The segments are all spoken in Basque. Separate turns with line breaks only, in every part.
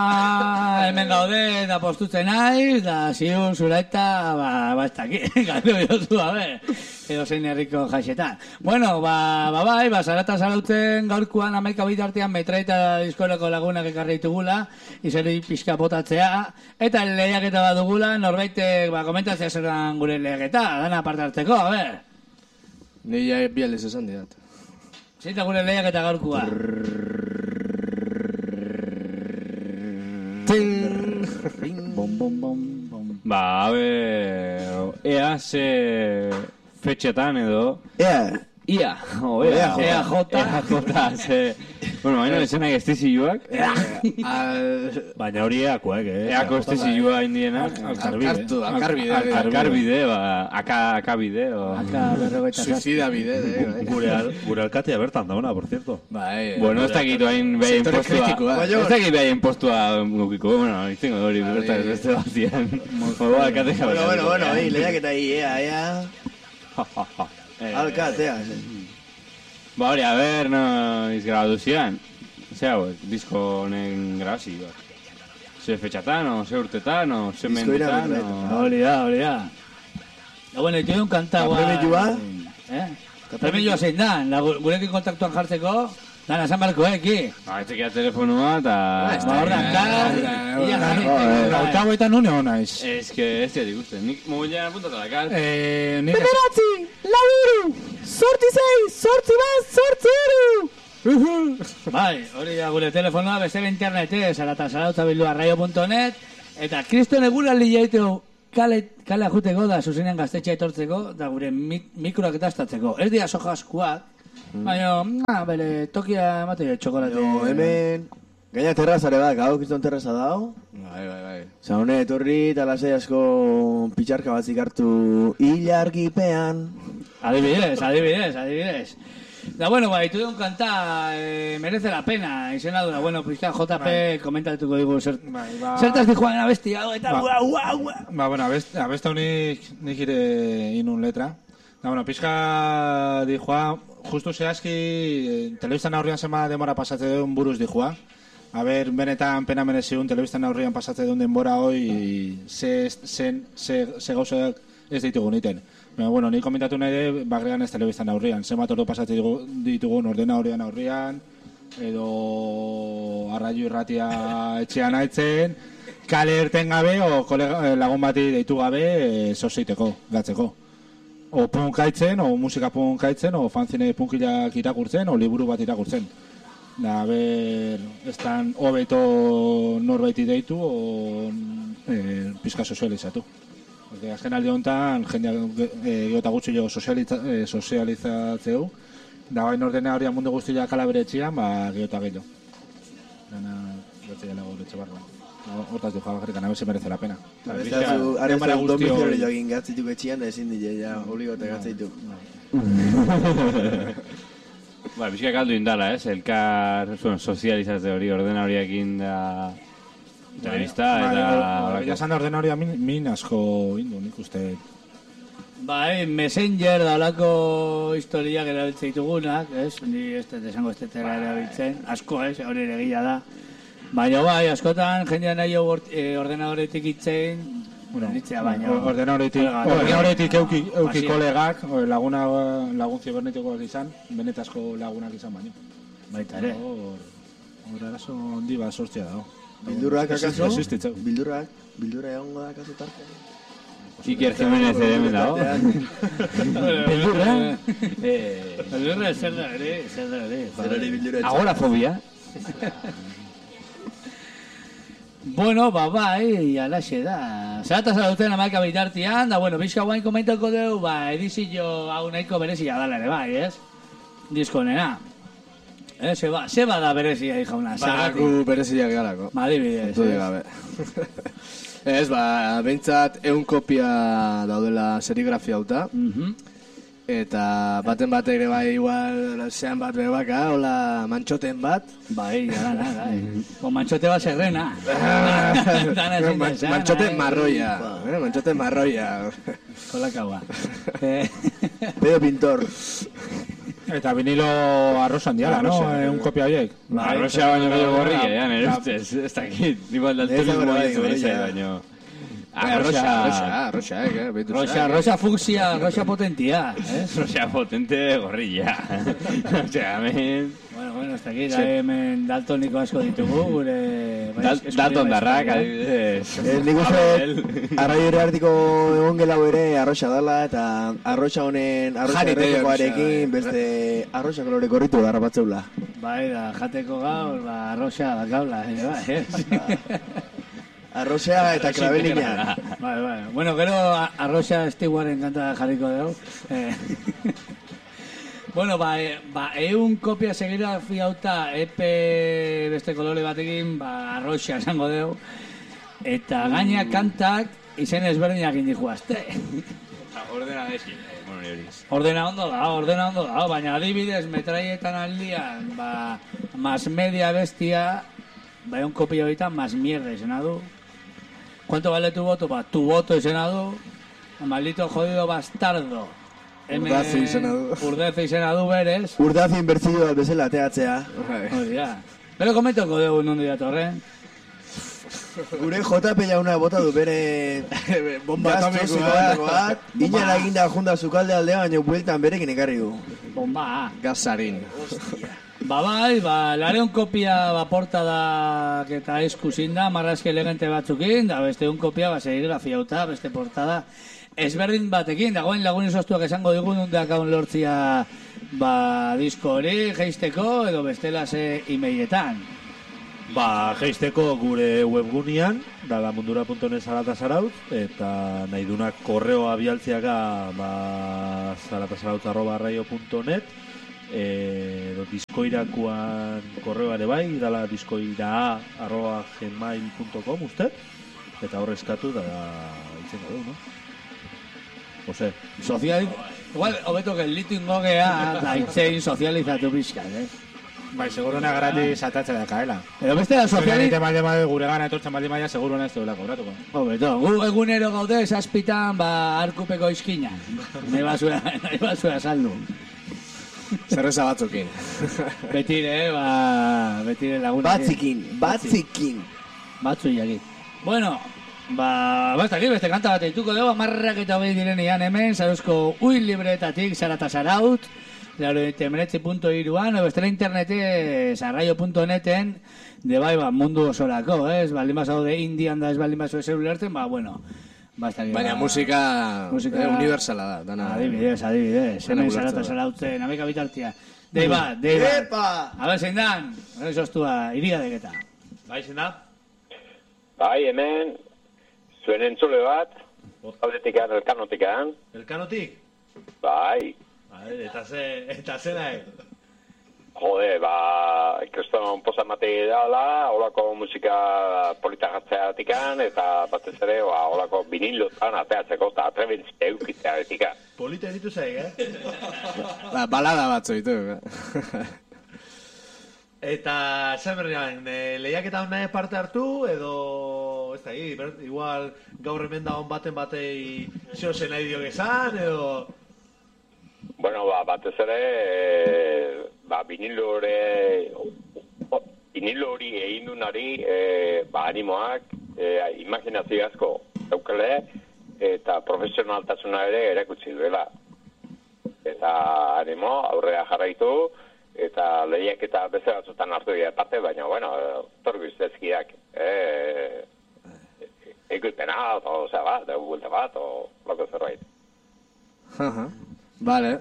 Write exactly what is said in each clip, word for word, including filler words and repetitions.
Ah, hemen gaude, da postutzen naiz, da ziur zuraita, ba, ba, ez dakit, galdu jozu, a ber, edo zein herriko jaixetan. Bueno, ba, ba, bai, ba, zarata zarautzen gaurkoan amaika bitartean metraita diskoleko lagunak ekarri ditugula, izeri pixka botatzea, eta lehiaketa bat dugula, norbaitek, ba, komentatzea zeran gure lehiaketa, dana parte hartzeko, a ber.
Ni ja bialez esan diat.
Zita gure lehiaketa gaurkoa. Bom, bom, bom, bom.
Ba, a ber, ea ze fetxetan edo...
Ea,
Ia, o ea,
Ea jota.
Ea jota, ze... Bueno, baina esenak estizioak.
Baina hori eakoak, eh?
Eako estizioa indienak.
Alkartu, alkarbide.
Alkarbide, ba, aka, akabide, o...
Aka berrogeita
Suicida bide, eh?
Gure, al, gure alkatea bertan dauna, por cierto.
Bai,
Bueno, ez dakit hain behin
Sektore
postua...
kritikoa.
Ez dakit behin postua gukiko, bueno, izango hori bertan beste batzian. Moa alkatea
bueno, bueno, bueno, ahí, lehiaketa ahí, ea, ea. Alkatea,
Ba hori, a ber, noiz grabatu zian. Ze hau, disko honen grabazioa. Ze fetxatan, o ze urtetan, o ze
Disko
mendetan,
irakurretan.
o...
Hori da, hori da. Da, bueno, ito un kanta
Ta premioa?
Eh? Premioa zein dan, la gu- gurekin kontaktuan jartzeko, dan, esan barko, eh, ki?
Ba, etxekia telefonua, eta...
Ba, horra, da, ia jarri.
Gaukagoetan une hona iz.
Ez que ez diat ikusten, nik mobilean apuntatu dakar.
Eh, nik...
Bederatzi, lau iru, sortzi zei, sortzi bat, sortzi iru.
Bai, hori da gure telefonoa, beste internetez, zarata zarauta bildua raio punto net, eta kriston eguraldi jaiteu kale, kale ajuteko da, zuzenean gaztetxea etortzeko, da gure mi, mikroak eta estatzeko. Ez dira soja askuak, baina, ah, bere, tokia emate txokolate.
No, hemen... Gaina terrazare bat, gau, kriston terraza dao.
Bai, bai, bai.
Zaune etorri, eta lasai asko pitxarka batzik hartu ilargipean.
Adibidez, adibidez, adibidez. Da, bueno, ba, itu un kanta, eh, merece la pena, izena dura, bueno, pizka J P komentatuko digu, zer,
Bai, ba...
zertaz di joan abesti, hau, eta
Ba-
guau, guau, guau.
Ba, bueno, abest, abesta honik nik ire inun letra. Da, bueno, pixka dijoa, justu zehazki, eh, telebistan aurrian zema demora pasatze duen buruz dijoa. A ber, benetan pena mereziun, telebistan aurrian pasatze duen denbora hoi, ze, ze, ze, ze gauzak ez ditugu niten. Baina, bueno, nik komentatu nahi de, bagrean ez telebistan aurrian. Zenbat ordu pasatze digu- ditugun ordena aurrian aurrian, edo arraio irratia etxean aitzen, kale erten gabe, o kolega, lagun bati deitu gabe, e, sozeiteko, gatzeko. O punk aitzen, o musika punk aitzen, o fanzine punkilak irakurtzen, o liburu bat irakurtzen. Da, ber, ez dan hobeto norbaiti deitu, o e, pizka sozializatu. Porque azken aldi honetan, jendeak e, geota gutxi jo sozializa, e, sozializatzeu, da bain ordena horian mundu guztiak kala bere etxian, ba, geota gehiago. Dana, gatzea lago etxe barruan. Hortaz du jabakarrikan, a ver si merece la pena.
Areztazu,
denbora
areztazu
guzti
domizio
hori.
joagin gatzituko etxian, da ezin dile, ja, obligote gatzaitu.
Ba, bizka kaldu indala, ez? Elkar, bueno, sozializazte hori, ordena horiakin da... Telebista, eta...
Ja zan ordena hori min, min asko indu, nik uste.
Bai, Messenger da olako historiak erabiltzen ditugunak, ez? Ni ez dut esango ez dut erabiltzen, asko, ez? Hori ere egia da. Baina bai, askotan jendean nahi e, ordenadoretik itzen, bueno, nitzea baina...
Ordena horretik, ordena horretik euki, euki kolegak, laguna, lagun zibernetikoak izan, benetazko lagunak izan baino.
Baita ere.
Hor, hor arazo handi bat sortzea dago.
Bildurrak akaso?
Existitzeu.
Bildurrak? Bildurra egongo da akaso tarte?
Iker Jimenez ere hemen dago.
Beldurra? Beldurra zer da ere, zer da ere.
Zer hori bildurra?
Agorafobia.
Bueno, ba, bai, alaxe da. Zerata zarauten amaika bitartian, da, bueno, bizka guain komentako deu, ba, edizio hau nahiko berezia dala ere, bai, ez? Disko nena. Eh, seba, seba da berezia, jauna.
Bagaku bereziak galako.
Ba, adibidez,
Dudik gabe. Ez, ba, behintzat eun kopia daudela serigrafia hauta. Eta baten batek ere bai igual zean bat bebaka, hola mantxoten bat.
Bai, gara, gara, bai. Con mantxote bat zerrena.
Mantxote marroia, eh, mantxote marroia.
Kolakaua.
Pedo pintor.
Eta vinilo arrosan diala, no? Eh, un kopia horiek.
Arrosa baino gehiago gorria, ja, nire ustez. Ez dakit, igual daltonismo ditu izai baino.
Arrosa, arrosa, arrosa, eh, behitu
Rosa, rosa fucsia, rosa potentia, eh?
Rosa potente gorrilla. Osea, hemen...
Bueno, bueno, ez dakit, hemen daltoniko asko ditugu, gure...
Dalton darrak, adibidez.
Nik uste, arraio artiko egon gelau ere arroxa dala, eta arroxa honen, arroxa errekoarekin, beste arroxa kolore korritu garra batzeula.
Bai, da, jateko gaur, ba, arroxa gaula, ere, bai, eh?
Arroxea eta krabelina.
Bai, bai. Bueno, gero arroxa estiguaren kanta jarriko dugu. Eh. Bueno, ba, e, ba, eun kopia segira fiauta epe beste kolore batekin, ba, arroxa esango dugu. Eta gaina kantak izen ezberdinak indi juazte.
Ordena deskin, bueno, horiz.
Ordena ondo da, ordena ondo da, baina adibidez metraietan aldian, ba, mas media bestia, ba, eun kopia horietan mas mierda izena du. ¿Cuánto vale tu voto? Ba, tu voto izena du. Maldito jodido bastardo.
Urdazi izena du.
Urdazi izena du berez.
Urdazi inbertzio bezala teatzea.
Hori da. Pero komentoko dugu nondi datorren.
Gure J P jauna bota du bere bomba atomikoa. Inera eginda junda zukalde aldea, baina bueltan berekin ekarri du.
Bomba.
Gazarin.
Ba bai, ba, lareun kopia ba, portada eta eskusin da, marrazki elegante batzukin, da beste un kopia ba, serigrafia beste portada ezberdin batekin, dagoen lagun izostuak esango digun undeak haun lortzia ba, disko hori geisteko edo bestela ze e-mailetan.
Ba, geisteko gure webgunean, dala mundura punto net zarata zarautz, eta nahi dunak korreoa bialtziaka ba, zarata zarautz arroba arraio punto net, edo diskoirakuan korreo ere bai, dala diskoiraa arroba gmail punto com uste, eta horre eskatu da izen gadu, no? Ose.
Sozial... Igual, hobeto que el litingo gea da itzein sozializatu pixkat, eh?
Bai, seguruna gratis atatzea da kaela.
Edo beste da soziali...
Sozialite malde malde gure gana etortzen malde maia seguruna ez duela kobratuko.
Hobeto, gu egunero gaude zazpitan ba arkupeko izkina. Nahi basura, nahi basura saldu.
Zerreza batzukin.
Betire, ba... Betire lagunak.
Batzikin, batzikin.
Batzu jakit. Bueno, ba... Basta aquí, beste kanta bat eituko dugu, amarrak eta hogei direnean hemen, zaruzko uin libretatik, zarata zaraut, laro temenetzi punto iruan, o bestela internete, zarraio punto neten, de bai, ba, mundu osorako, ez? Baldin basau de indian da ez baldin basau ez eulertzen, ba, bueno... Basta aquí,
baina
ba,
musika,
musika
eh, universala da. Dana,
adibidez, adibidez. Hemen zarata zarautzen, ameka bitartia. Dei bat, dei bat.
Epa!
A ver, zein dan, hori sostua, iria deketa.
Bai, zein da?
Bai, hemen, zuen entzule bat, aldetikan, elkanotikan.
Elkanotik?
Bai.
Bai, eta ze, eta ze nahi?
Jode, ba, kriston posa matei dala, holako musika polita gatzeatikan, eta batez ere, ba, holako vinilotan ateatzeko, eta atrebentzia eukitzearetika.
Polita editu zaik, eh?
ba, balada batzu ditu.
Eta, zer berrean, e, lehiaketa hona parte hartu, edo, ez da, igual gaur hemen dagoen baten batei zeo zen nahi dio gezan, edo...
Bueno, ba, batez ere, e, ba, vinilo hori, vinilo hori egin dunari, e, ba, animoak, e, imaginazio asko daukele, eta profesionaltasuna ere erakutsi duela. Eta animo, aurrea jarraitu, eta lehiak eta beste batzutan hartu dira parte, baina, bueno, torgu iztezkiak, e, ekoipena, o, ozea bat, dugu buelta bat, o, loko zerbait.
Aha. Vale.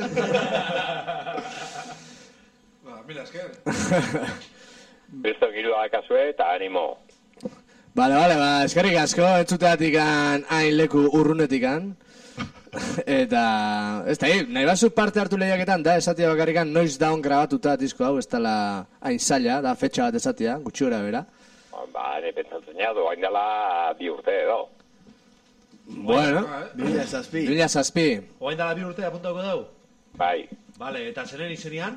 Ba, mila esker.
Besto girua akazue eta animo.
Vale, vale, ba, eskerrik asko, etzuteatik hain leku urrunetikan. Eta, ez da, nahi batzuk parte hartu lehiaketan, da, esatia bakarrikan, noiz daun grabatuta disko hau, ez dela hain zaila, da, fetxa bat esatia, gutxi gora bera.
Ba, ne pentsatzen jau, hain dela bi urte edo.
Bueno,
Bila zazpi.
Bila zazpi.
Oain dala bi urte apuntauko dugu?
Bai.
Vale, eta zenen izenian?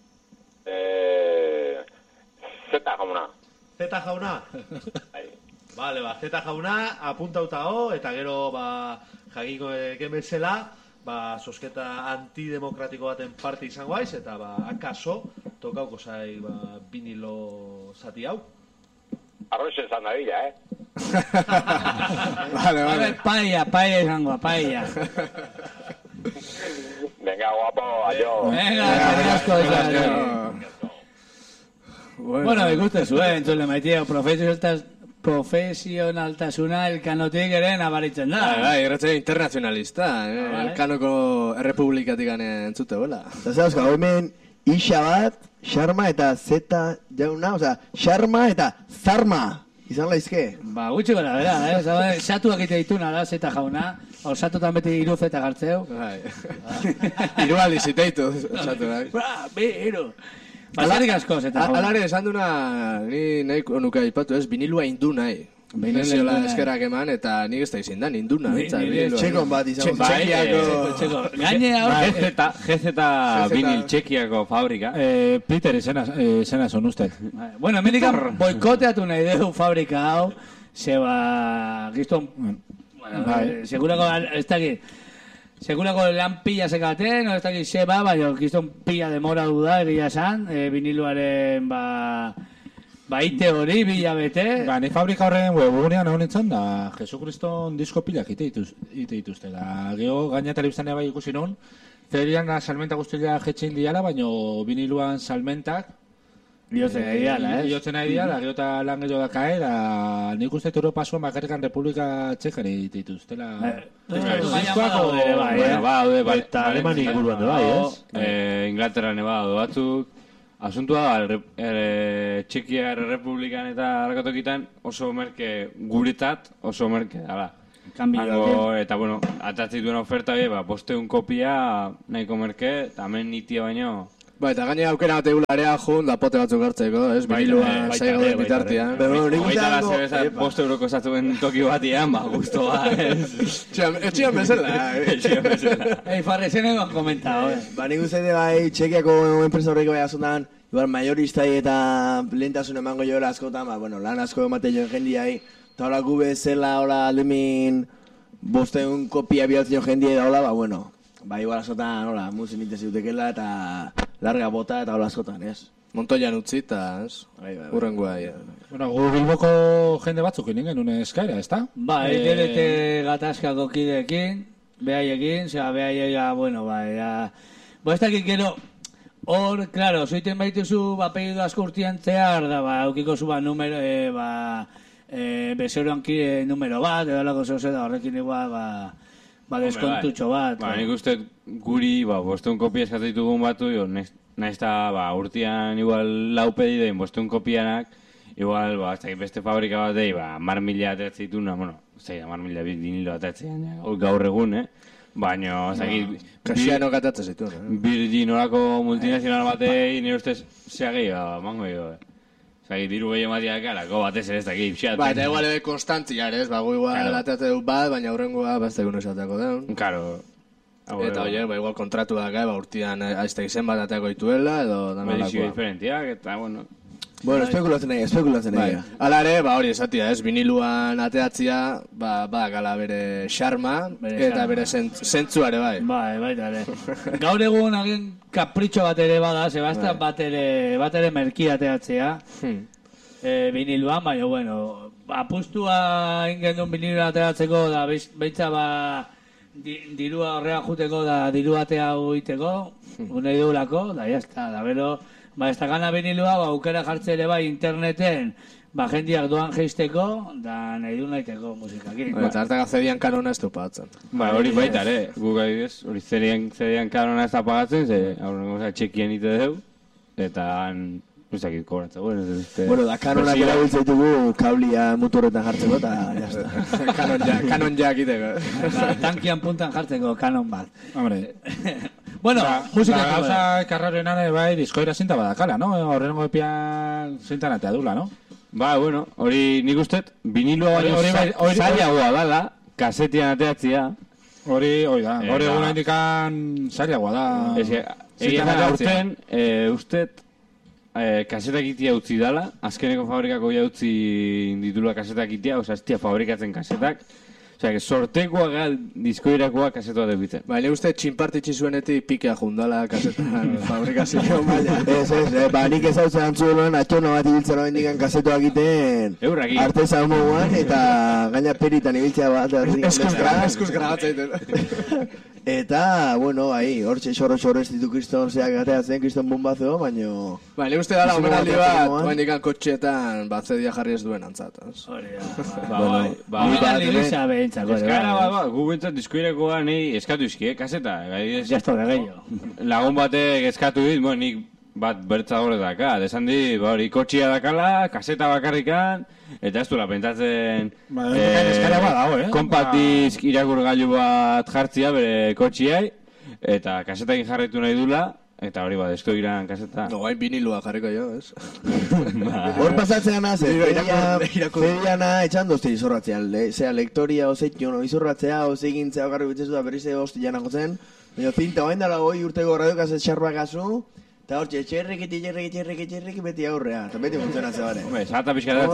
Eh, Zeta jauna.
Zeta jauna?
Bai.
Vale, ba, Zeta jauna apuntauta ho, eta gero, ba, jakiko eken bezala, ba, sosketa antidemokratiko baten parte izango aiz, eta ba, akaso, tokauko zai ba, vinilo zati hau.
Arroxe esan da bila, eh?
Vale, vale.
Paella, paella izango, paella.
Venga, guapo, aio.
Venga, asko izan. Bueno, ikuste zuen, entzule maitia, profesionaltas, profesionaltasuna elkanotik ere nabaritzen da.
Bai, bai, irratzaio internazionalista, eh?
Bai.
Elkanoko errepublikatik entzute, bola.
Eta zauzka, hemen isa bat, xarma eta zeta jauna, oza, xarma eta zarma. Izan laizke.
Ba, gutxi gara, bera, eh? Zabe, satuak ite dituna da, zeta jauna. Hor, satutan beti iru zeta gartzeu.
Bai. Iru aldi ziteitu, osatu, bai.
Ba, bi, iru. Basarik asko, zeta jauna.
Alare, esan duna, ni nahi nuka ipatu ez, vinilua indu nahi. Viniziola eskerak eman, eta nik ez da izin da, induna.
Txekon bat izan.
Txekiako.
Gaine hau.
G Z vinil Txekiako fabrika.
Eh, Peter, esena, eh, esena son usted.
Bueno, Amerikan boikoteatu nahi dugu fabrika hau, zeba, gizton, bueno,
Bai.
segurako, ez dakit, segurako lan pila zekaten, no ez dakit zeba, baina gizton pila demora duda, egia esan, eh, viniluaren, ba, baite hori, bila bete.
Ba, ni fabrika horren webgunean hau nintzen da Jesukriston disko pilak ite dituz, ite dituzte. Da, geho, gaina telebiztanea bai ikusi non, zerian salmenta guztia jetxein diala, baino viniluan salmentak
Biotzen nahi diala, eh?
Biotzen nahi diala, geho eta lan gehiago dakae, da nik uste Europa zuen bakarrikan Republika Txekari ite dituztela.
Diskoak o...
Bueno, ba, haude, bai.
Eta Aleman inguruan da bai, ez?
Eh, Inglaterran eba haude batzuk. Asuntua da, er, er, Txekiar Republikan eta harrakatokitan oso merke guretat, oso merke, ala. Hango, eta bueno, atatzit duen oferta bie, ba, bosteun kopia nahiko merke, eta hemen nitia baino.
Ba, eta gaine aukera bat egularea jun, da pote batzuk hartzeko, ez? Vinilua zaigauden bitartian.
Bost euroko zatzuen toki batian, ba, guztu ba, ez?
Etxian bezala.
Etxian bezala.
Ei, Farre, zen egon komentao, eh?
Ba, nik uste bai, Txekiako enpresa horreko bai azotan, igual mayoristai eta lehentasun emango joela askotan, ba, bueno, lan asko emate joen jendiai, eta hola gu bezala, hola aldemin, bosteun kopia bialtzen joen jendiai da hola, ba, bueno, ba, igual askotan, hola, musin ite ziutekela, eta larga bota, eta hola askotan, ez?
Montoian utzi, eta, ez?
Bai, bai, bai.
Urrengua, ja.
Bueno, gu Bilboko jende batzuk inen genuen eskaira, ez da?
Ba,
Eh,
etelete gatazkako kideekin, behaiekin, zera, behaieka, bueno, ba, ja... Bo, ez dakit gero, hor, claro, zoiten baituzu, ba, pedido asko urtian zehar, da, ba, aukiko zu, ba, numero, e, ba, e, bezeroan kire numero bat, edo lako zeuze da, horrekin igual, ba, ba, deskontutxo bat.
Ba, nik uste guri, ba, bosteun kopia eskatu ditugun batu, jo, nahiz eta, ba, urtian igual lau pedidein bosteun kopianak, igual, ba, ez dakit beste fabrika bat dei, ba, mar mila ateatzen dituna, bueno, ez dakit, mar mila vinilo ateatzen, ja, gaur egun, eh? Baina, ez dakit...
Kasiano katatzen zituen, eh?
Virgin orako multinazional batei, nire ustez, zea gehiago, mango gehiago, eh? Ez dakit, diru gehiago matiak alako batez ere ez dakit, pixat.
Ba, eta igual ebe konstantziar, ez? Ba, gu igual
Claro.
ateatzen dut bat, baina hurrengoa beste egun esateko deun.
Karo.
Eta oie, ba, igual kontratu daka, ba, urtian aizte izen bat ateako dituela, edo dana
Medizio
lakoa.
diferentiak, eta, bueno...
Bueno, espekulatzen nahi, espekulatzen
Bai.
nahi.
Hala ere, ba, hori esatia, ez? Viniluan ateatzia, ba, badakala bere xarma,
Bere
eta
xarma.
bere zent- zentzuare, bai.
Bai, baita ere. Gaur egun agin kapritxo bat ere bada, Sebastia bat ere, bat ere merkiateatzea.
Hmm.
E, viniluan, baina, bueno, apustua ingen duen vinilua ateratzeko, da, beitza, ba, di, dirua horrea juteko, da, diruatea uiteko, unei dugulako, da, jazta, da, bero, ba, ez da gana vinilua, ba, aukera jartze ere bai interneten, ba, jendiak doan geisteko, da, nahi du nahiteko musikakin.
Eta hartaka zedian kanona ez du pagatzen.
Ba, hori baita ere, guk adibidez, hori zerian, zerian kanona ez da pagatzen, ze, aurrengo, oza, txekien ite deu, eta han, ez dakit kobratzen, bueno, ez dute...
Bueno, da kanonak erabiltzen ditugu kablia motorretan jartzeko, eta jazta.
Kanon ja, kanon ja kiteko.
Ba, tankian puntan jartzeko kanon bat.
Hombre,
Bueno,
ba,
musika
ba, gauza karrarenan ere bai diskoira zinta badakala, no? Horrengo epian zintan atea dula, no?
Ba, bueno, hori nik ustet, vinilua
Hori-
baino
hori bai- hori-
zailagoa dala, kasetian ateatzia.
Hori, hori da, hori
Eta-
egun indikan zailagoa da.
Ez que, egia
Zintan
da,
ateatzea.
aurten, e, ustet, e, kasetak itia utzi dala, azkeneko fabrikako ja utzi ditula kasetak itia, oza, ez tia fabrikatzen kasetak, Osea, que sortekoa diskoirakoa kasetoa debitzen.
Ba, ne uste txinpartitxi zuenetik pikea jundala kasetan fabrikazio maila.
Ez, ez, eh, ba, nik ezautzen antzueloan atxona bat ibiltzen hori indikan kasetoa egiten
Eurraki.
arteza homoan eta gaina peritan ibiltzea bat.
Eskuz gra, eskuz grabatzen.
Eta, bueno, ahi, hortxe xorro-xorro ez ditu kriston zeak gateatzen, kriston bombazeo, baino...
Ba, ne uste dala omenaldi bat, bain ikan kotxeetan bat zedia jarri ez duen antzat.
Hori da.
Ba, bai, ba,
Omenaldi gisa behintzako.
Eskara, ba, ba, gu bintzat diskoirakoa nahi eskatu izki, eh, kaseta.
Ya esto de gehiago.
Lagun batek eskatu dit, bueno, nik bat bertza horretaka. Desan di, ba, hori, kotxia dakala, kaseta bakarrikan, eta ez duela pentatzen...
Ba, eskara bat dago, eh?
Compact disk irakurgailu bat jartzia bere kotxiai, eta kasetakin jarraitu nahi dula, eta hori ba, desko iran kaseta.
No, hain vinilua jarriko jo, ez?
Hor pasatzen gana, ze feriana etxan dozte izorratzean, zera lektoria ozetio, no, izorratzea, ozegintzea okarri bitzezu da berrize hosti janak zen, baina zinta oain dala goi urteko radiokazet xarroak azu, eta hor txerrekiti, txerrekiti, txerrekiti, txerrekiti, beti aurrea, eta beti funtzionatzea bare.
Hombre, zata pixkatatzu,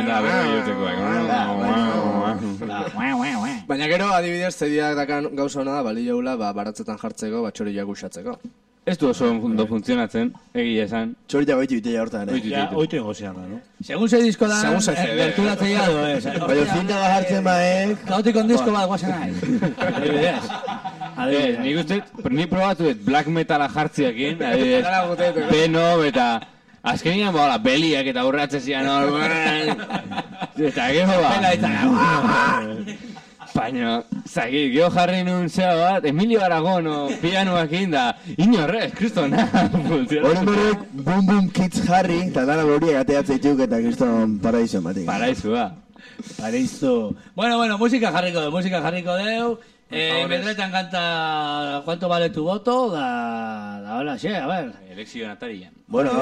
Baina gero, adibidez, zediak dakan gauza hona da, bali jaula, ba, baratzetan jartzeko, ba, txori jagusatzeko.
Ez du oso ondo funtzionatzen, egia esan.
Txorita goitu bitea hortan, eh?
Ja, oitu ingozian da, no?
Segun ze disko da,
Segun ze C D.
gerturatzea do, ez.
Baina zinta da jartzen baek...
Kaotikon disko bat guazen nahi. Adibidez.
Eh, nik uste, ni probatu dut black metala jartziakin, adibidez, Venom eta... Azkenian, ba, beliak eta urratze zian hor, eta gero ba...
Pela eta...
Baina, zaki, geho jarri nun zea bat, Emilio Aragono pianoak inda, inorrez, kristona.
Hori berek, Boom Boom Kids jarri, eta dara horiek ateatzea ituk eta kriston paraizo matik.
Paraizua.
Paraizu. Bueno, bueno, musika jarriko deu, musika jarriko deu. Eh, Medretan canta ¿Cuánto vale tu voto? Da, da hola, xe, a ver.
Elekzio natarian.
Bueno,